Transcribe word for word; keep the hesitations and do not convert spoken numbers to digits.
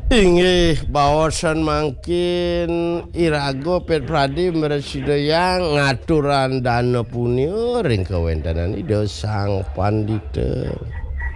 Inggih bawasan mangkin irago Pet Pradi meresidayang ngaturan dana punya ring kawentanan ide sang pandita.